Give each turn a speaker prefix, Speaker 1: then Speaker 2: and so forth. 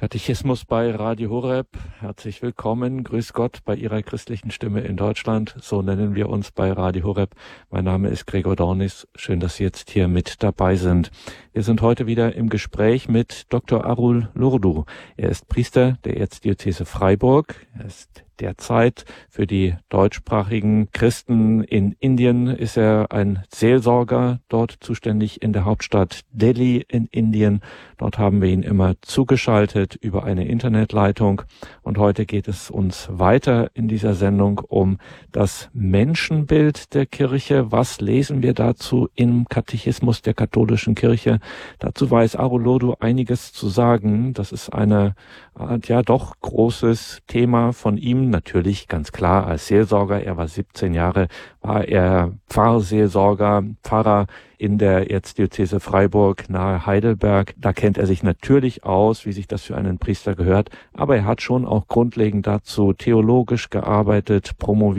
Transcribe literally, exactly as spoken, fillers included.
Speaker 1: Katechismus bei Radio Horeb. Herzlich willkommen. Grüß Gott bei Ihrer christlichen Stimme in Deutschland. So nennen wir uns bei Radio Horeb. Mein Name ist Gregor Dornis. Schön, dass Sie jetzt hier mit dabei sind. Wir sind heute wieder im Gespräch mit Doktor Arul Lurdu. Er ist Priester der Erzdiözese Freiburg. Er ist derzeit für die deutschsprachigen Christen in Indien ist er ein Seelsorger, dort zuständig in der Hauptstadt Delhi in Indien. Dort haben wir ihn immer zugeschaltet über eine Internetleitung. Und heute geht es uns weiter in dieser Sendung um das Menschenbild der Kirche. Was lesen wir dazu im Katechismus der katholischen Kirche? Dazu weiß Arul Lurdu einiges zu sagen. Das ist eine Art, ja doch großes Thema von ihm. Natürlich ganz klar als Seelsorger. Er war siebzehn Jahre, war er Pfarrseelsorger, Pfarrer in der Erzdiözese Freiburg nahe Heidelberg. Da kennt er sich natürlich aus, wie sich das für einen Priester gehört. Aber er hat schon auch grundlegend dazu theologisch gearbeitet, promoviert